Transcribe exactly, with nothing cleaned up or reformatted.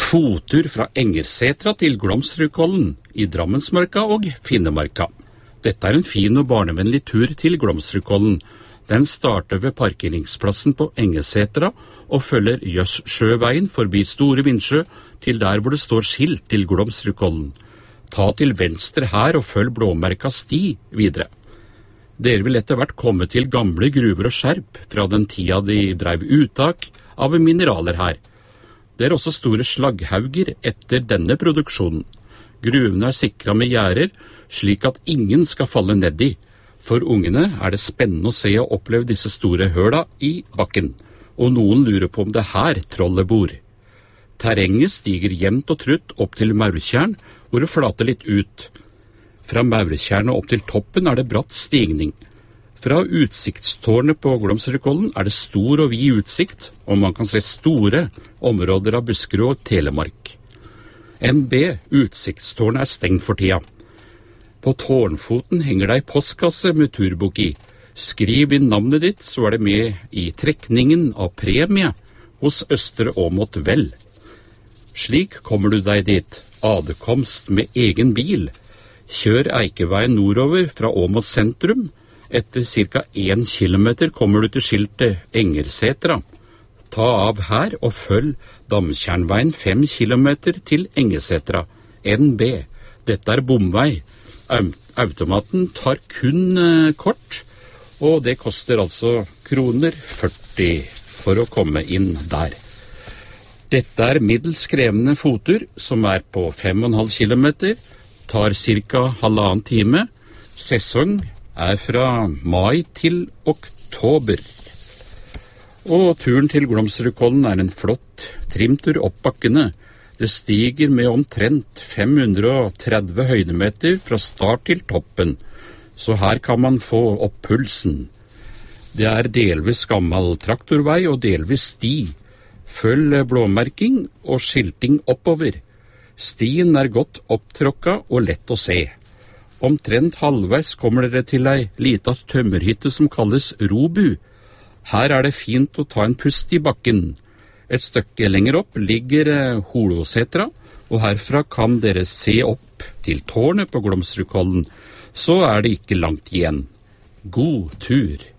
Fotur fra Engersetra til Glomsrudkollen i Drammensmarka og Finnemarka. Dette er en fin og barnevennlig tur til Glomsrudkollen. Den starter ved parkeringsplassen på Engersetra og følger Jøssjøveien forbi Store Vindsjø til der hvor det står skilt til Glomsrudkollen. Ta til venstre her og følg blåmerka sti videre. Dere vil etter hvert komme til gamle gruver og skjerp fra den tida de drev uttak av mineraler her. Det er også store slagghauger etter denne produksjonen. Gruvene er sikret med gjerder, slik at ingen skal falle ned i. For ungene er det spennende å se og oppleve disse store høla i bakken, og noen lurer på om det her trollet bor. Terrenget stiger jevnt og trutt opp til Maurtjern, hvor det flater litt ut. Fra Maurtjernet opp til toppen er det bratt stigning. Fra utsiktstårnet på Glomsrudkollen er det stor og vid utsikt, og man kan se store områder av Buskerud og Telemark. N B, utsiktstårnet, er stengt for tida. På tårnfoten henger det ei postkasse med turbok i. Skriv inn navnet ditt, så er det med i trekningen av premie hos Østre Åmot Vel. Slik kommer du deg dit. Adkomst med egen bil. Kjør Eikeveien nordover fra Åmot sentrum. Etter ca. én kilometer kommer du til skiltet Engersetra. Ta av her og følg Damtjernveien fem kilometer til Engersetra. N B. Dette er bomvei. Automaten tar kun eh, kort, og det koster altså kroner førti for å komme inn der. Dette er middels krevende fotur, som er på fem og en halv kilometer, tar ca. halvannen time. Sesong er fra mai til oktober. Og turen til Glomsrudkollen er en flott trimtur opp bakkene. Det stiger med omtrent fem hundre og tretti høydemeter fra start til toppen, så her kan man få opp pulsen. Det er delvis gammel traktorvei og delvis sti. Følg blåmerking og skilting oppover. Stien er godt opptråkka og lett å se. Omtrent halvveis kommer dere til ei lita tømmerhytte som kalles Robu. Her er det fint å ta en pust i bakken. Et stykke lenger opp ligger Holosetra, og herfra kan dere se opp til tårnet på Glomsrudkollen. Så er det ikke langt igjen. God tur!